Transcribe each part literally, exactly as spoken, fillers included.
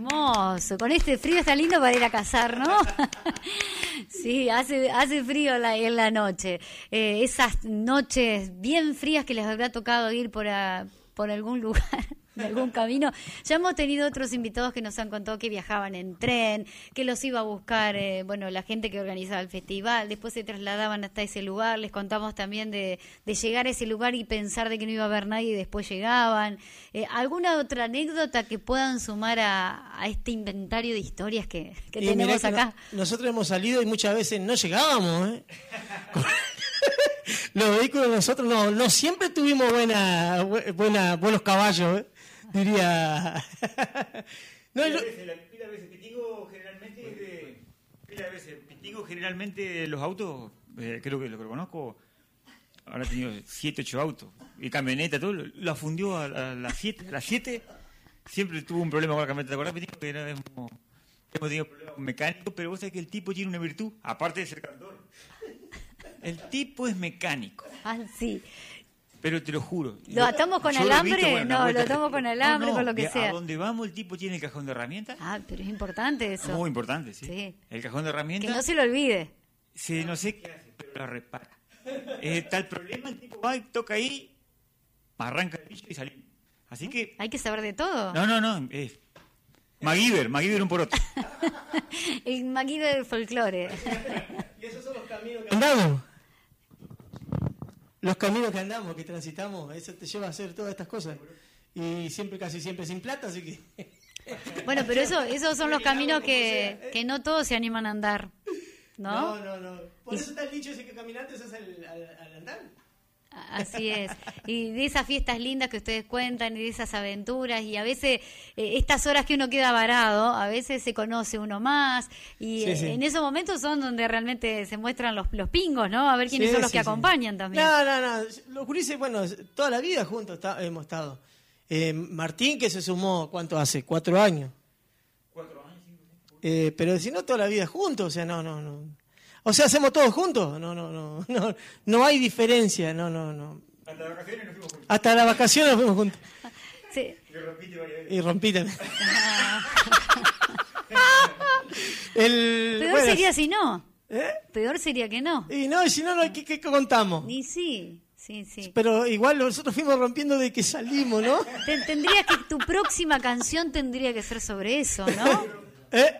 hermoso. Con este frío está lindo para ir a cazar, ¿no? Sí, hace, hace frío la, en la noche. Eh, esas noches bien frías que les habrá tocado ir por, a, por algún lugar, de algún camino. Ya hemos tenido otros invitados que nos han contado que viajaban en tren, que los iba a buscar, eh, bueno, la gente que organizaba el festival, después se trasladaban hasta ese lugar. Les contamos también de, de llegar a ese lugar y pensar de que no iba a haber nadie y después llegaban. Eh, ¿Alguna otra anécdota que puedan sumar a, a este inventario de historias que, que y tenemos que acá? No, nosotros hemos salido y muchas veces no llegábamos, ¿eh? Los vehículos nosotros no, no siempre tuvimos buena, buena, buenos caballos, ¿eh? Diría. No, pila, yo... veces, la, pila veces, Pitingo generalmente es de, pila veces, Pitingo generalmente los autos, eh, creo que lo que lo conozco, habrá tenido siete, ocho autos, y camioneta, todo, la fundió a, a las siete, a las siete, siempre tuvo un problema con la camioneta, ¿te acordás, Pitingo? Que era, hemos, hemos tenido problemas mecánicos, pero vos sabés que el tipo tiene una virtud, aparte de ser cantor, el tipo es mecánico. Ah, sí. Pero te lo juro. ¿Lo atamos con alambre? Lo bueno, no, lo atamos con alambre, no, no, con lo que sea. A donde vamos el tipo tiene el cajón de herramientas. Ah, pero es importante eso. Muy importante, sí. sí. El cajón de herramientas. Que no se lo olvide. Sí, no sé qué hace, pero lo repara. Eh, está el problema, el tipo va y toca ahí, arranca el bicho y salimos. Así que... Hay que saber de todo. No, no, no. Eh, MacGyver, MacGyver un por otro. El MacGyver del folclore. Y esos son los caminos que andamos. Los caminos que andamos, que transitamos, eso te lleva a hacer todas estas cosas. Y siempre, casi siempre sin plata, así que... Bueno, pero eso, esos son los caminos que, que no todos se animan a andar, ¿no? No, no, no. Por eso está el dicho ese que caminantes es al, al, al andar. Así es. Y de esas fiestas lindas que ustedes cuentan y de esas aventuras y a veces eh, estas horas que uno queda varado, a veces se conoce uno más y sí, sí. En esos momentos son donde realmente se muestran los, los pingos, ¿no? A ver quiénes sí, son los sí, que sí. acompañan también. No, no, no. Los gurises, bueno, toda la vida juntos está, hemos estado. Eh, Martín, que se sumó, ¿cuánto hace? Cuatro años. Cuatro años, sí. Eh, pero si no, toda la vida juntos, o sea, no, no, no. O sea, ¿hacemos todos juntos? No, no, no, no, no hay diferencia, no, no, no. Hasta las vacaciones nos fuimos juntos. Hasta las vacaciones nos fuimos juntos. Sí. Y rompiste varias veces. Y rompiste. El, Peor bueno, sería si no. ¿Eh? Peor sería que no. Y no, y si no, no ¿qué, qué contamos? Y sí, sí, sí. Pero igual nosotros fuimos rompiendo de que salimos, ¿no? Tendría que, tu próxima canción tendría que ser sobre eso, ¿no? ¿Eh?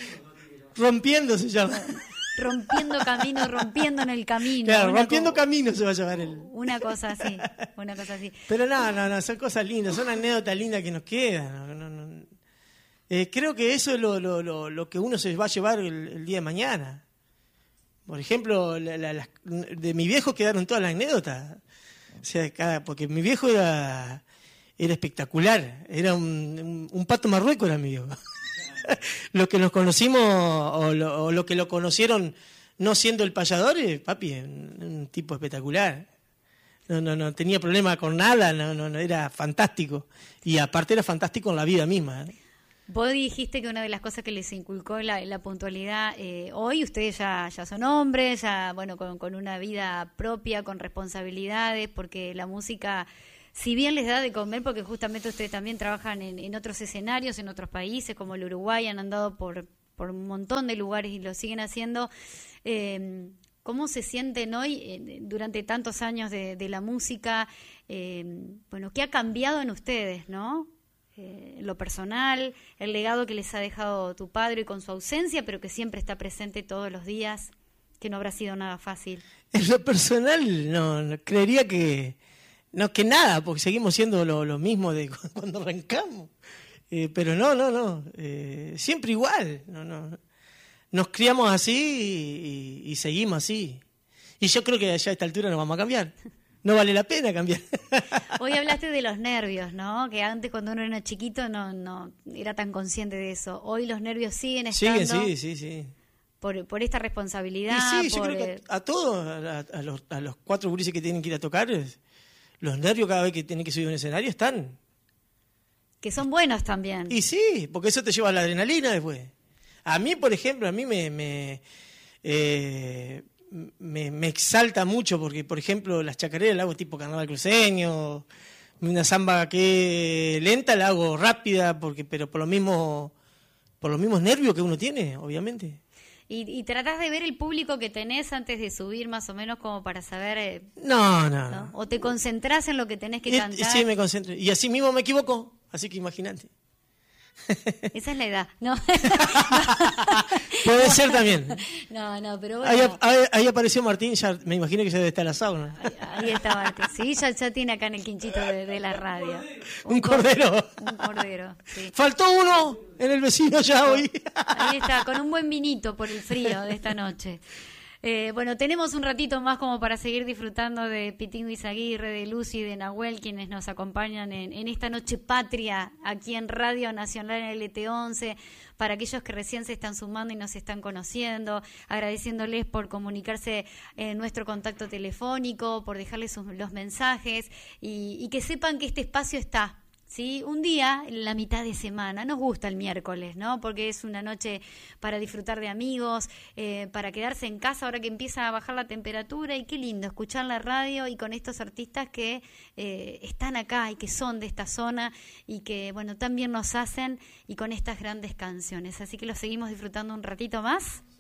Rompiendo se llama. Rompiendo camino, rompiendo en el camino. Claro, rompiendo co- camino se va a llamar el... Una cosa así, una cosa así. Pero no, no, no, son cosas lindas, son anécdotas lindas que nos quedan. No, no, no. Eh, creo que eso es lo, lo, lo, lo que uno se va a llevar el, el día de mañana. Por ejemplo, la, la, la, de mi viejo quedaron todas las anécdotas. O sea, cada, porque mi viejo era, era espectacular, era un, un, un pato marrueco era mi viejo. Los que nos conocimos o lo, o lo que lo conocieron no siendo el payador, eh, papi, un, un tipo espectacular. No, no, no tenía problema con nada, no, no, no, era fantástico. Y aparte era fantástico en la vida misma. ¿eh? Vos dijiste que una de las cosas que les inculcó la, la puntualidad, eh, hoy ustedes ya, ya son hombres, ya bueno, con, con una vida propia, con responsabilidades, porque la música... Si bien les da de comer, porque justamente ustedes también trabajan en, en otros escenarios, en otros países, como el Uruguay, han andado por, por un montón de lugares y lo siguen haciendo, eh, ¿cómo se sienten hoy, eh, durante tantos años de, de la música? Eh, bueno, ¿qué ha cambiado en ustedes, no? Eh, lo personal, el legado que les ha dejado tu padre con su ausencia, pero que siempre está presente todos los días, que no habrá sido nada fácil. En lo personal, no, no creería que... No, que nada, porque seguimos siendo lo, lo mismo de cuando arrancamos. Eh, pero no, no, no. Eh, siempre igual. No, no. Nos criamos así y, y, y seguimos así. Y yo creo que ya a esta altura no vamos a cambiar. No vale la pena cambiar. Hoy hablaste de los nervios, ¿no? Que antes cuando uno era chiquito no, no era tan consciente de eso. Hoy los nervios siguen estando. Siguen, sí, sí, sí. Por, por esta responsabilidad. Y sí, por, yo creo que a, a todos, a, a, los, a los cuatro gurises que tienen que ir a tocar... Es, los nervios cada vez que tienen que subir a un escenario están. Que son buenos también. Y sí, porque eso te lleva a la adrenalina después. A mí, por ejemplo, a mí me me, eh, me, me exalta mucho porque, por ejemplo, las chacareras las hago tipo carnaval cruceño, una samba que lenta la hago rápida, porque pero por lo mismo por los mismos nervios que uno tiene, obviamente. ¿Y, y tratás de ver el público que tenés antes de subir más o menos como para saber? Eh, no, no, ¿no? no. ¿O te concentrás en lo que tenés que Y, cantar? sí, me concentro. Y así mismo me equivoco, así que imagínate. Esa es la edad, ¿no? Puede ser también. No, no, pero bueno. Ahí, ahí, ahí apareció Martín, ya me imagino que ya debe estar en la sauna. Ahí, ahí está Martín. Sí, ya, ya tiene acá en el quinchito de, de la radio. Un, un cordero. Un cordero, sí. Faltó uno en el vecino ya hoy. Ahí está, con un buen vinito por el frío de esta noche. Eh, bueno, tenemos un ratito más como para seguir disfrutando de Pitingo Izaguirre, de Lucy y de Nahuel, quienes nos acompañan en, en esta noche patria aquí en Radio Nacional en L T once, para aquellos que recién se están sumando y nos están conociendo, agradeciéndoles por comunicarse en nuestro contacto telefónico, por dejarles sus, los mensajes y, y que sepan que este espacio está. ¿Sí? Un día, en la mitad de semana, nos gusta el miércoles, ¿no? Porque es una noche para disfrutar de amigos, eh, para quedarse en casa ahora que empieza a bajar la temperatura, y qué lindo escuchar la radio y con estos artistas que eh, están acá y que son de esta zona y que, bueno, también nos hacen, y con estas grandes canciones. Así que los seguimos disfrutando un ratito más.